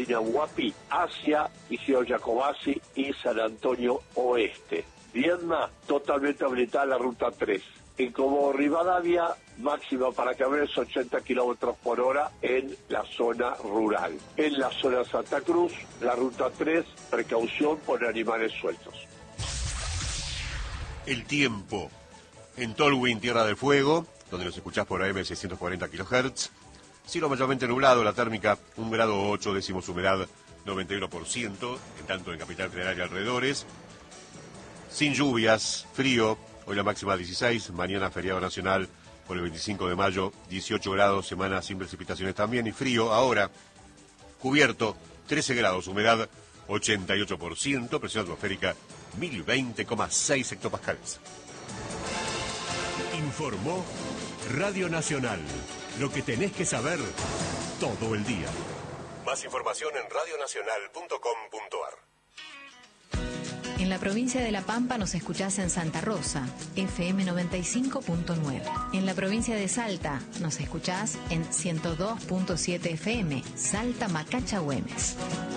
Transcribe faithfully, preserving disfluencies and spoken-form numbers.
línea Huapi hacia Isidro Jacobacci y San Antonio Oeste. Viedma, totalmente habilitada la ruta tres. En Como Rivadavia, máxima para camiones ochenta kilómetros por hora en la zona rural. En la zona Santa Cruz, la ruta tres, precaución por animales sueltos. El tiempo. En Tolwyn, Tierra del Fuego, donde nos escuchás por A M seiscientos cuarenta kilohertz. Cielo mayormente nublado, la térmica un grado ocho, décimos humedad noventa y uno por ciento, en tanto en Capital Federal y alrededores. Sin lluvias, frío. Hoy la máxima dieciséis, mañana feriado nacional por el veinticinco de mayo, dieciocho grados, semana sin precipitaciones también, y frío ahora, cubierto, trece grados, humedad ochenta y ocho por ciento, presión atmosférica mil veinte coma seis hectopascales. Informó Radio Nacional, lo que tenés que saber todo el día. Más información en radio nacional punto com punto a r. En la provincia de La Pampa nos escuchás en Santa Rosa, F M noventa y cinco punto nueve. En la provincia de Salta nos escuchás en ciento dos punto siete F M, Salta Macacha Güemes.